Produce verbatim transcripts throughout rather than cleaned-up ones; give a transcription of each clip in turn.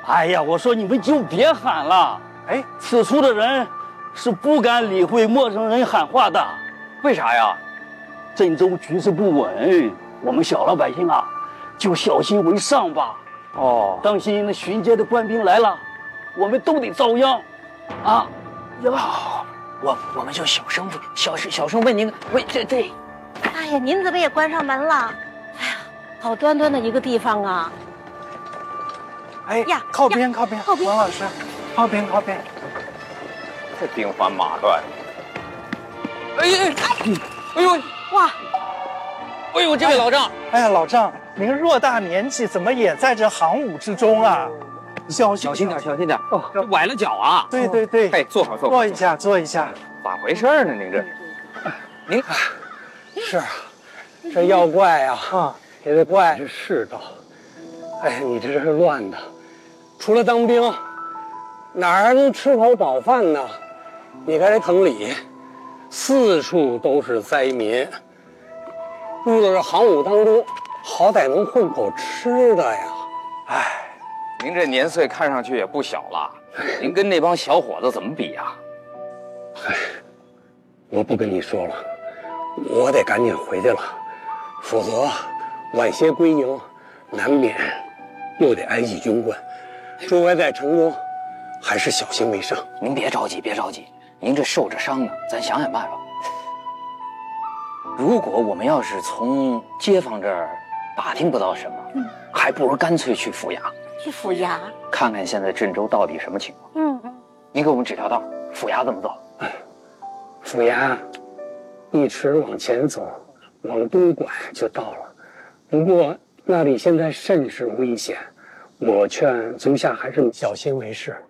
哎呀，我说你们就别喊了。 哎， 此处的人是不敢理会陌生人喊话的。 为啥呀？ 郑州局势不稳，我们小老百姓啊，就小心为上吧。 哦， 当心那巡街的官兵来了，我们都得遭殃。啊，呀， 我我们就小声问，小声小声问您，问这这。 哎呀，您怎么也关上门了？哎呀，好端端的一个地方啊！ 哎呀， 靠边靠边， 靠边， 王老师，靠边靠边。 这兵荒马乱。哎呀，哎呦， 哇！ 哎呦，这位老丈， 哎呀，老丈，您偌大年纪，怎么也在这行伍之中啊？小小心点，小心点！哦，崴了脚啊！ 对对对， 哎，坐好坐好。 坐一下，坐一下。 咋回事呢？您这，您是啊，这要怪呀， 啊， 也得怪这世道。哎，你这是乱的，除了当兵，哪儿还能吃口饱饭呢？你看这城里，四处都是灾民，入到这行伍当中，好歹能混口吃的呀。 哎， 您这年岁看上去也不小了，您跟那帮小伙子怎么比呀？ 哎，我不跟你说了，我得赶紧回去了，否则晚些归营，难免又得挨记军棍。诸位在城中，还是小心为上。 您别着急，别着急，您这受着伤呢，咱想想办法。如果我们要是从街坊这儿打听不到什么，嗯，还不如干脆去府衙。 去府衙看看现在郑州到底什么情况。 嗯嗯， 您给我们指条道，府衙怎么走？ 府衙一直往前走，往东拐就到了。不过那里现在甚是危险，我劝足下还是小心为是。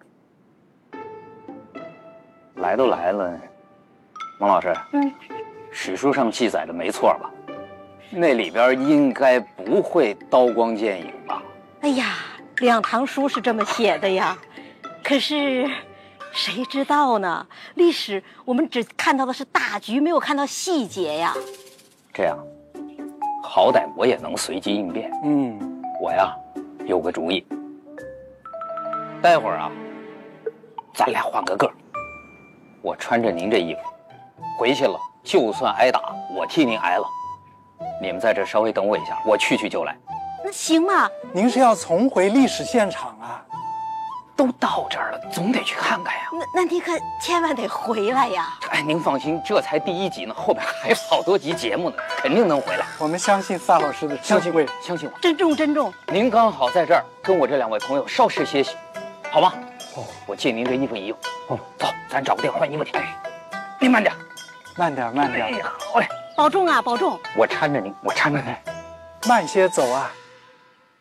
来都来了，王老师， 嗯， 史书上记载的没错吧？那里边应该不会刀光剑影吧？ 哎呀，两堂书是这么写的呀，可是谁知道呢？历史我们只看到的是大局，没有看到细节呀。 这样，好歹我也能随机应变。 嗯， 我呀，有个主意。待会儿啊，咱俩换个个儿，我穿着您这衣服回去了，就算挨打，我替您挨了。你们在这稍微等我一下，我去去就来。 那行啊， 您是要重回历史现场啊？ 都到这儿了，总得去看看呀。 那那你可千万得回来呀！ 哎，您放心，这才第一集呢，后边还有好多集节目呢，肯定能回来。 我们相信萨老师的相信智慧， 相信我。 珍重珍重。 您刚好在这儿跟我这两位朋友稍事歇息，好吗？哦，我借您这衣服一用。哦，走，咱找个店换衣服去。哎，您慢点， 慢点慢点， 哎，好嘞， 保重啊，保重。 我搀着您，我搀着您。 慢些走啊。